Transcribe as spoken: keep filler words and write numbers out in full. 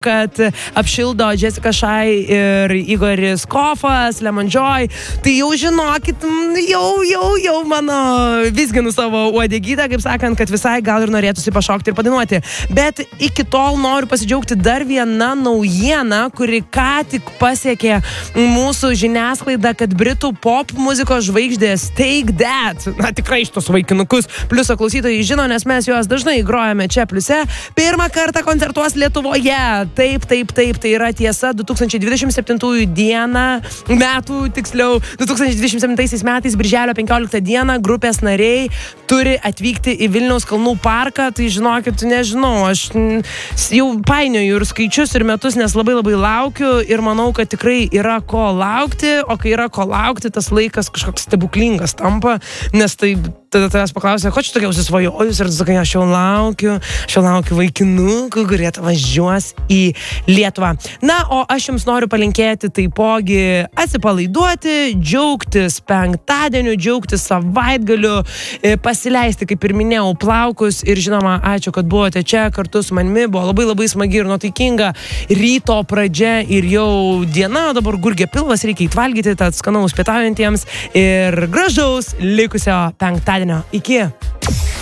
kad apšildo Jessica Shai ir Igoris Kofas, Lemon Joy, tai jau žinokit, jau, jau, jau mano visginu savo uodegytę, kaip sakant, kad visai gal ir norėtųsi pašokti ir padainuoti. Bet iki tol noriu pasidžiaugti dar vieną naujieną, kuri ką tik pasiekė mūsų žiniasklaidą, kad britų pop muzikos žvaigždės Take That, na tikrai šitos vaikinukus, pliuso klausytojai žino, nes mes juos dažnai grojame čia pliuse, pirmą kartą koncertuos Lietuvoje. Taip, taip, taip, tai yra tiesa, du tūkstančiai dvidešimt septintųjų dieną, metų tiksliau, du tūkstančiai dvidešimt septintaisiais metais, birželio penkioliktą dieną, grupės nariai turi atvykti į Vilniaus kalnų parką, tai žinokit, nežinau, aš jau painioju ir skaičius, ir metus, nes labai labai laukiu ir manau, kad tikrai yra ko laukti, o kai yra ko laukti, tas laikas kažkoks stebuklingas tampa, nes tai tada tavęs paklausė, ko čia tokia užsisvajojus ir tu sakai, aš jau laukiu, aš jau laukiu vaikinukų, kurie važiuos į Lietuvą. Na, o aš jums noriu palinkėti taipogi atsipalaiduoti, džiaugtis penktadieniu, džiaugtis savaitgaliu, pasileisti, kaip ir minėjau, plaukus ir žinoma, ačiū, kad buvote čia kartu su manimi, buvo labai labai smagi ir nuotaikinga ryto pradžia ir jau diena, dabar gurgia pilvas, reikia įtvalgyti, tad skanaus pietaujantiems ir gražaus likusio penktadienio. Iki.